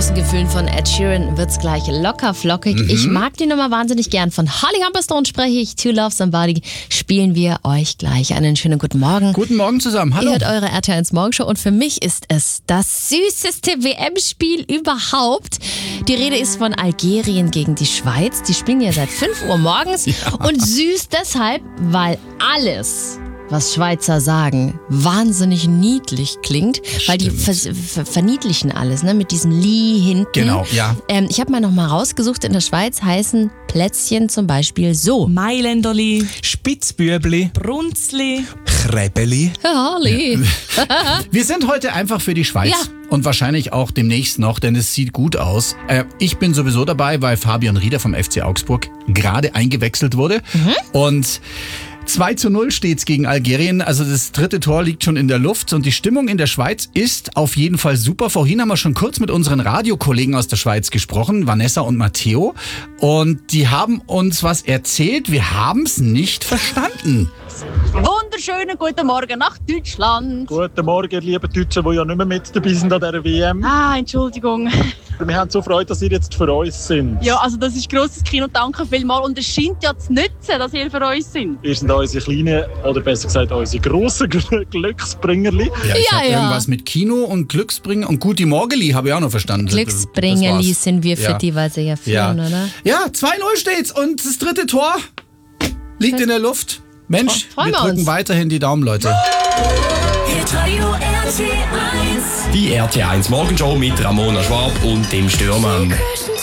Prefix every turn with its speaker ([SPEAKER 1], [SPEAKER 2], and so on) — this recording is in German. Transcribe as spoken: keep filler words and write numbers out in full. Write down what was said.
[SPEAKER 1] großen Gefühlen von Ed Sheeran wird's gleich locker flockig. Mhm. Ich mag die Nummer wahnsinnig gern. Von Holly Humberstone spreche ich. To Love Somebody spielen wir euch gleich. Einen schönen guten Morgen.
[SPEAKER 2] Guten Morgen zusammen. Hallo.
[SPEAKER 1] Ihr hört eure R T L eins Morgenshow und für mich ist es das süßeste W M-Spiel überhaupt. Die Rede ist von Algerien gegen die Schweiz. Die spielen ja seit fünf Uhr morgens
[SPEAKER 2] ja.
[SPEAKER 1] und süß deshalb, weil alles, was Schweizer sagen, wahnsinnig niedlich klingt,
[SPEAKER 2] das
[SPEAKER 1] weil die ver ver verniedlichen alles, ne, mit diesem Li hinten.
[SPEAKER 2] Genau, ja.
[SPEAKER 1] Ähm, ich habe mal noch mal rausgesucht, in der Schweiz heißen Plätzchen zum Beispiel so.
[SPEAKER 3] Mailänderli,
[SPEAKER 2] Spitzbürbli,
[SPEAKER 3] Brunzli,
[SPEAKER 2] Kräbeli.
[SPEAKER 1] Harli.
[SPEAKER 2] Wir sind heute einfach für die Schweiz.
[SPEAKER 1] Ja.
[SPEAKER 2] Und wahrscheinlich auch demnächst noch, denn es sieht gut aus. Äh, ich bin sowieso dabei, weil Fabian Rieder vom F C Augsburg gerade eingewechselt wurde. Mhm. Und zwei zu null steht's gegen Algerien. Also das dritte Tor liegt schon in der Luft. Und die Stimmung in der Schweiz ist auf jeden Fall super. Vorhin haben wir schon kurz mit unseren Radiokollegen aus der Schweiz gesprochen, Vanessa und Matteo. Und die haben uns was erzählt. Wir haben's nicht verstanden.
[SPEAKER 4] Wunderschönen guten Morgen nach Deutschland.
[SPEAKER 5] Guten Morgen, liebe Deutschen, die ja nicht mehr mit dabei sind an dieser W M.
[SPEAKER 4] Ah, Entschuldigung.
[SPEAKER 5] Wir haben so Freude, dass ihr jetzt für uns sind.
[SPEAKER 4] Ja, also das ist grosses Kino, danke vielmals. Und es scheint ja zu nützen, dass ihr für uns sind.
[SPEAKER 5] Ihr seid unsere kleinen, oder besser gesagt unsere grossen Gl Glücksbringerli.
[SPEAKER 2] Ja, ich
[SPEAKER 1] Ja,
[SPEAKER 2] habe
[SPEAKER 1] ja.
[SPEAKER 2] irgendwas mit Kino und Glücksbringer und Guti Morgeli habe ich auch noch verstanden.
[SPEAKER 1] Glücksbringerli
[SPEAKER 2] Das
[SPEAKER 1] sind wir für
[SPEAKER 2] Ja.
[SPEAKER 1] die, weil sie ja
[SPEAKER 2] Ja,
[SPEAKER 1] führen, oder?
[SPEAKER 2] ja zwei null steht's und das dritte Tor liegt in der Luft. Mensch,
[SPEAKER 1] Freuen
[SPEAKER 2] wir
[SPEAKER 1] wir
[SPEAKER 2] drücken
[SPEAKER 1] uns.
[SPEAKER 2] weiterhin die Daumen, Leute.
[SPEAKER 6] Die R T L eins Morgenshow mit Ramona Schwab und dem Stürmann.